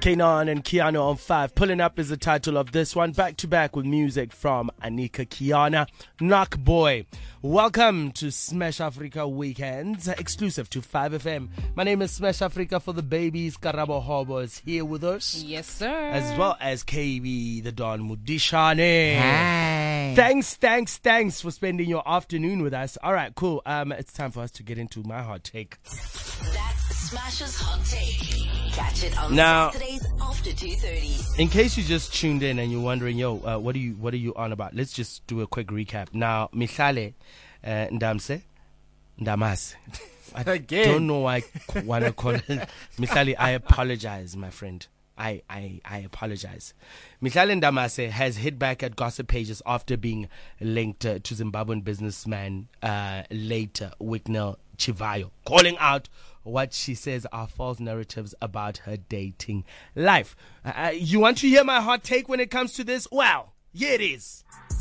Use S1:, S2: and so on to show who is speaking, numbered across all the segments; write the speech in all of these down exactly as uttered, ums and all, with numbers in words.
S1: Kanan and Kiana on five. Pulling Up is the title of this one. Back to back with music from Anika Kiana. Knock Boy. Welcome to Smash Africa Weekends, exclusive to five F M. My name is Smash Africa for the babies. Karabo Hobo is here with us.
S2: Yes, sir.
S1: As well as K B, the Don Mudishane.
S3: Hi.
S1: Thanks, thanks, thanks for spending your afternoon with us. All right, cool. Um, it's time for us to get into my hot take.
S4: That's Smash's Hot Take. Catch it on
S1: Now,
S4: Saturdays after two thirty.
S1: In case you just tuned in and you're wondering, yo, uh, what are you what are you on about? Let's just do a quick recap. Now, Mihlale uh, Ndamse, Ndamas. I
S3: Again.
S1: don't know why I want to call it. Mihlale, I apologize, my friend. I, I, I apologize. Mihlale Ndamase has hit back at gossip pages after being linked uh, to Zimbabwean businessman uh, later Wicknell Chivayo, calling out what she says are false narratives about her dating life. Uh, you want to hear my hot take when it comes to this? Well, here it is.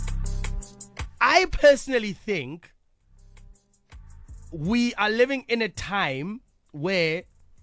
S1: I personally think we are living in a time where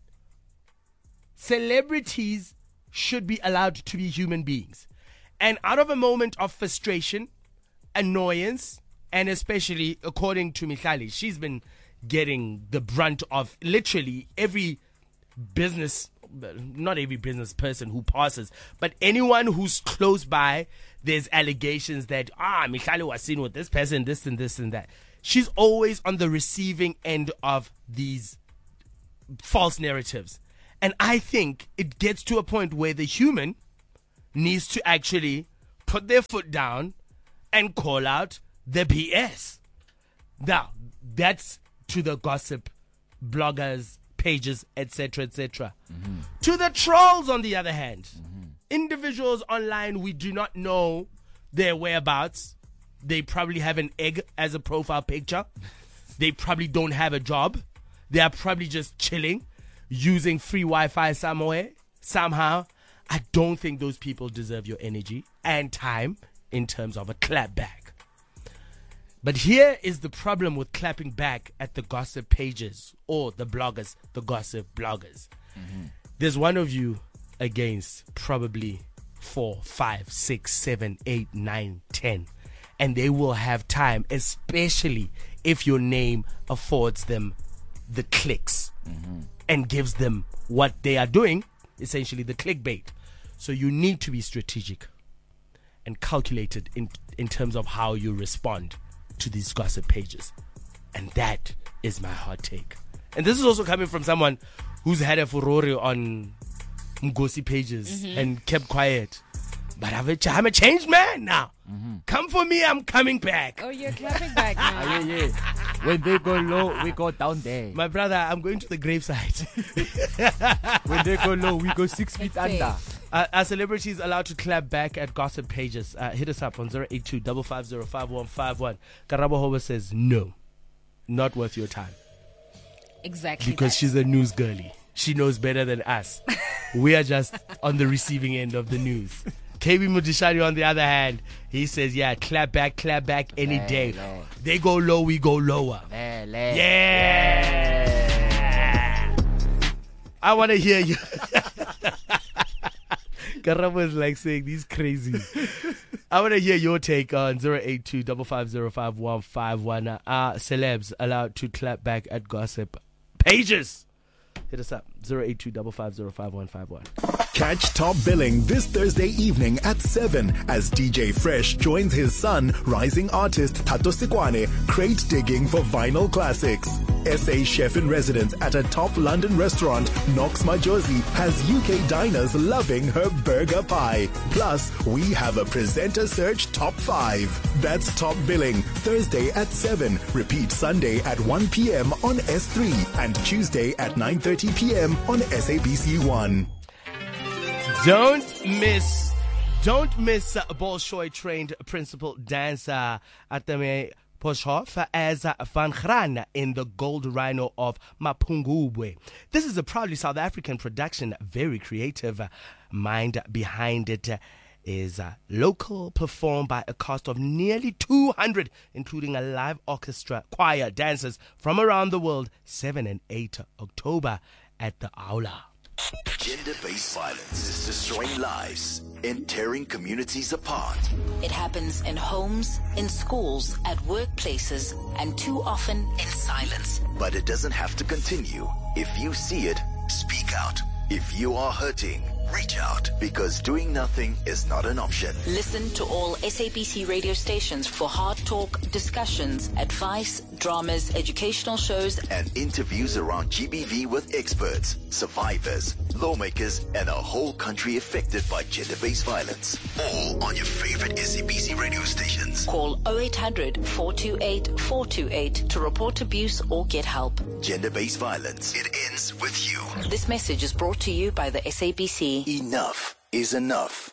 S1: celebrities should be allowed to be human beings. And out of a moment of frustration, annoyance, and especially according to Mihlale, she's been getting the brunt of literally every business, not every business person who passes, but anyone who's close by, there's allegations that, ah, Mihlale was seen with this person, this and this and that. She's always on the receiving end of these false narratives. And I think it gets to a point where the human needs to actually put their foot down and call out the B S. Now, that's to the gossip bloggers, pages, et cetera, et cetera. Mm-hmm. To the trolls, on the other hand, mm-hmm. individuals online, we do not know their whereabouts. They probably have an egg as a profile picture. They probably don't have a job. They are probably just chilling, using free Wi-Fi somewhere, somehow. I don't think those people deserve your energy and time in terms of a clap back. But here is the problem with clapping back at the gossip pages or the bloggers, the gossip bloggers. Mm-hmm. There's one of you against probably four, five, six, seven, eight, nine, ten. And they will have time, especially if your name affords them the clicks mm-hmm. and gives them what they are doing, essentially the clickbait. So you need to be strategic and calculated in, in terms of how you respond to these gossip pages. And that is my hot take. And this is also coming from someone who's had a furore on Mgosi pages mm-hmm. and kept quiet. But I'm a, I'm a changed man now. Mm-hmm. Come for me, I'm coming back.
S2: Oh, you're clapping back now.
S3: Ah, yeah, yeah. When they go low, we go down there.
S1: My brother, I'm going to the gravesite.
S3: When they go low, we go six feet
S2: Let's
S3: under.
S1: Uh, are celebrities allowed to clap back at gossip pages? Uh, hit us up on zero eight two, five five zero, five one five one. Karabo Hoba says no. Not worth your time.
S2: Exactly.
S1: Because
S2: that.
S1: she's a news girlie. She knows better than us. We are just on the receiving end of the news. K B Mudishari, on the other hand, he says, yeah, clap back, clap back any
S3: Hey,
S1: day.
S3: Lord.
S1: They go low, we go lower.
S3: Hey,
S1: Yeah. I want to hear you. Karabo is like saying these crazy. I want to hear your take on zero eight two, five five zero, five one five one. Are celebs allowed to clap back at gossip pages? Hit us up, zero eight two, five five zero, five one five one.
S5: Catch Top Billing this Thursday evening at seven as D J Fresh joins his son, rising artist Tato Sikwane, crate digging for vinyl classics. S A chef in residence at a top London restaurant, Knox Majosi, has U K diners loving her burger pie. Plus, we have a presenter search top five. That's Top Billing, Thursday at seven. Repeat Sunday at one p.m. on S three and Tuesday at nine thirty p.m. on S A B C one.
S1: Don't miss, don't miss uh, Bolshoi trained principal dancer Atame Poshoff as uh, Van Graan in the Gold Rhino of Mapungubwe. This is a proudly South African production, very creative. Uh, mind behind it uh, is uh, local, performed by a cast of nearly two hundred, including a live orchestra, choir, dancers from around the world, seven and eight October at the Aula.
S6: Gender-based violence is destroying lives and tearing communities apart.
S4: It happens in homes, in schools, at workplaces, and too often in silence.
S6: But it doesn't have to continue. If you see it, speak out. If you are hurting, reach out, because doing nothing is not an option.
S4: Listen to all S A B C radio stations for hard talk, discussions, advice, dramas, educational shows,
S6: and interviews around G B V with experts, survivors, lawmakers, and a whole country affected by gender-based violence. All on your favorite S A B C radio stations.
S4: Call oh eight hundred, four two eight, four two eight to report abuse or get help.
S6: Gender-based violence. It ends with you.
S4: This message is brought to you by the S A B C.
S6: Enough is enough.